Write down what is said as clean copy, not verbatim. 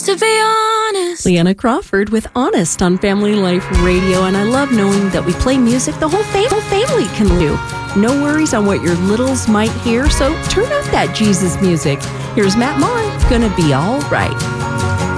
to be honest. Leanna Crawford with Honest on Family Life Radio, and I love knowing that we play music the whole family can do. No worries on what your littles might hear, so turn up that Jesus music. Here's Matt Maher, Gonna Be All Right.